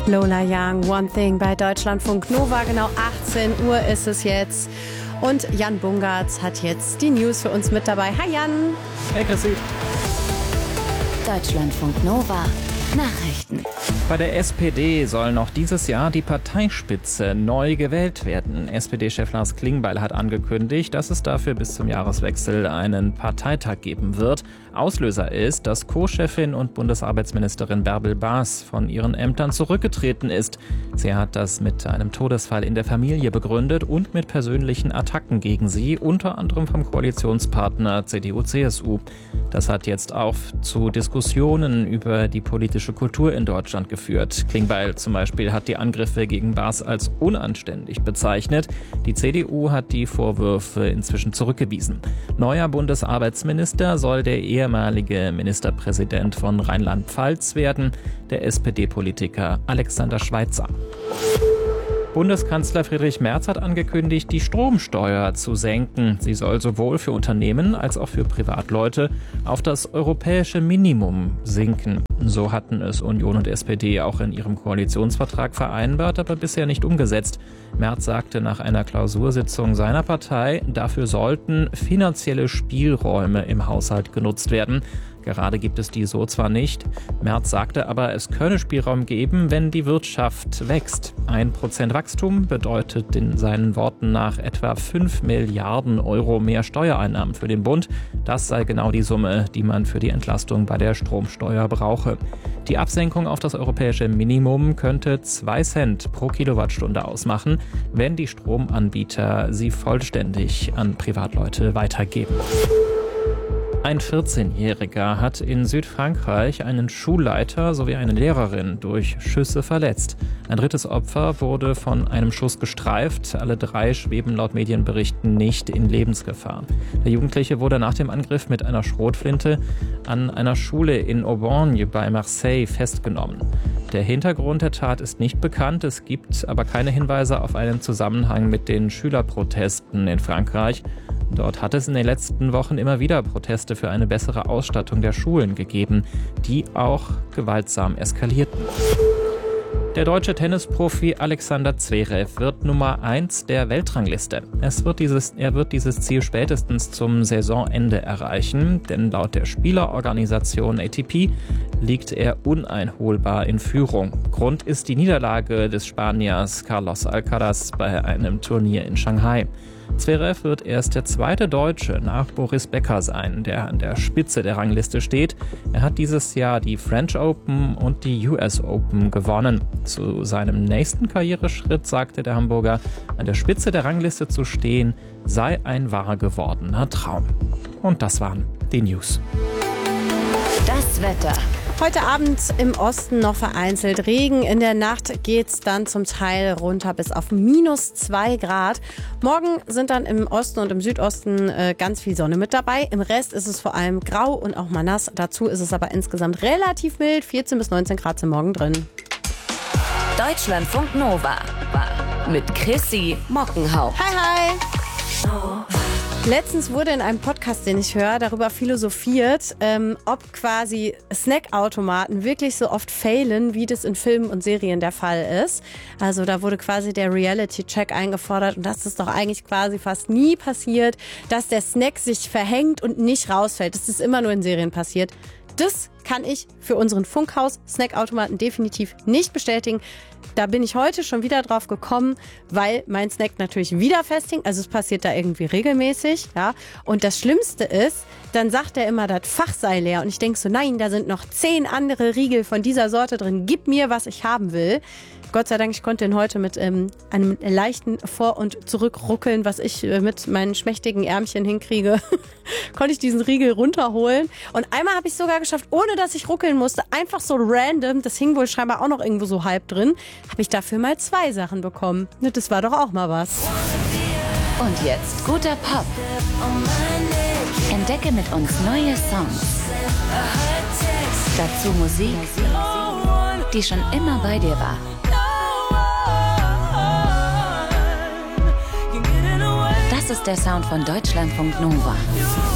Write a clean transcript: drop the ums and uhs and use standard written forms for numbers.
Lola Young, One Thing bei Deutschlandfunk Nova. Genau 18 Uhr ist es jetzt. Und Jan Bungartz hat jetzt die News für uns mit dabei. Hi Jan. Hey Chrissy. Deutschlandfunk Nova. Nachrichten. Bei der SPD soll noch dieses Jahr die Parteispitze neu gewählt werden. SPD-Chef Lars Klingbeil hat angekündigt, dass es dafür bis zum Jahreswechsel einen Parteitag geben wird. Auslöser ist, dass Co-Chefin und Bundesarbeitsministerin Bärbel Baas von ihren Ämtern zurückgetreten ist. Sie hat das mit einem Todesfall in der Familie begründet und mit persönlichen Attacken gegen sie, unter anderem vom Koalitionspartner CDU/CSU. Das hat jetzt auch zu Diskussionen über die politische Kultur in Deutschland geführt. Klingbeil zum Beispiel hat die Angriffe gegen Baas als unanständig bezeichnet. Die CDU hat die Vorwürfe inzwischen zurückgewiesen. Neuer Bundesarbeitsminister soll der ehemalige Ministerpräsident von Rheinland-Pfalz werden, der SPD-Politiker Alexander Schweitzer. Bundeskanzler Friedrich Merz hat angekündigt, die Stromsteuer zu senken. Sie soll sowohl für Unternehmen als auch für Privatleute auf das europäische Minimum sinken. So hatten es Union und SPD auch in ihrem Koalitionsvertrag vereinbart, aber bisher nicht umgesetzt. Merz sagte nach einer Klausursitzung seiner Partei, dafür sollten finanzielle Spielräume im Haushalt genutzt werden. Gerade gibt es die so zwar nicht. Merz sagte aber, es könne Spielraum geben, wenn die Wirtschaft wächst. 1% Wachstum bedeutet in seinen Worten nach etwa 5 Milliarden Euro mehr Steuereinnahmen für den Bund. Das sei genau die Summe, die man für die Entlastung bei der Stromsteuer brauche. Die Absenkung auf das europäische Minimum könnte 2 Cent pro Kilowattstunde ausmachen, wenn die Stromanbieter sie vollständig an Privatleute weitergeben. Ein 14-Jähriger hat in Südfrankreich einen Schulleiter sowie eine Lehrerin durch Schüsse verletzt. Ein drittes Opfer wurde von einem Schuss gestreift. Alle 3 schweben laut Medienberichten nicht in Lebensgefahr. Der Jugendliche wurde nach dem Angriff mit einer Schrotflinte an einer Schule in Auborgne bei Marseille festgenommen. Der Hintergrund der Tat ist nicht bekannt. Es gibt aber keine Hinweise auf einen Zusammenhang mit den Schülerprotesten in Frankreich. Dort hat es in den letzten Wochen immer wieder Proteste für eine bessere Ausstattung der Schulen gegeben, die auch gewaltsam eskalierten. Der deutsche Tennisprofi Alexander Zverev wird Nummer 1 der Weltrangliste. Er wird dieses Ziel spätestens zum Saisonende erreichen, denn laut der Spielerorganisation ATP liegt er uneinholbar in Führung. Grund ist die Niederlage des Spaniers Carlos Alcaraz bei einem Turnier in Shanghai. Zverev wird erst der zweite Deutsche nach Boris Becker sein, der an der Spitze der Rangliste steht. Er hat dieses Jahr die French Open und die US Open gewonnen. Zu seinem nächsten Karriereschritt sagte der Hamburger, an der Spitze der Rangliste zu stehen, sei ein wahr gewordener Traum. Und das waren die News. Das Wetter. Heute Abend im Osten noch vereinzelt Regen. In der Nacht geht's dann zum Teil runter bis auf -2 Grad. Morgen sind dann im Osten und im Südosten ganz viel Sonne mit dabei. Im Rest ist es vor allem grau und auch mal nass. Dazu ist es aber insgesamt relativ mild. 14 bis 19 Grad sind morgen drin. Deutschlandfunk Nova. Mit Chrissy Mockenhaupt. Hi, hi. Letztens wurde in einem Podcast, den ich höre, darüber philosophiert, ob quasi Snackautomaten wirklich so oft failen, wie das in Filmen und Serien der Fall ist. Also da wurde quasi der Reality-Check eingefordert und das ist doch eigentlich quasi fast nie passiert, dass der Snack sich verhängt und nicht rausfällt. Das ist immer nur in Serien passiert. Das kann ich für unseren Funkhaus-Snackautomaten definitiv nicht bestätigen. Da bin ich heute schon wieder drauf gekommen, weil mein Snack natürlich wieder festhing. Also es passiert da irgendwie regelmäßig. Ja. Und das Schlimmste ist, dann sagt er immer, das Fach sei leer. Und ich denke so, nein, da sind noch 10 andere Riegel von dieser Sorte drin. Gib mir, was ich haben will. Gott sei Dank, ich konnte ihn heute mit einem leichten Vor- und Zurückruckeln, was ich mit meinen schmächtigen Ärmchen hinkriege, konnte ich diesen Riegel runterholen. Und einmal habe ich es sogar geschafft, ohne dass ich ruckeln musste, einfach so random, das hing wohl scheinbar auch noch irgendwo so halb drin, habe ich dafür mal 2 Sachen bekommen. Das war doch auch mal was. Und jetzt guter Pop. Entdecke mit uns neue Songs. Dazu Musik, die schon immer bei dir war. Das ist der Sound von Deutschlandfunk Nova.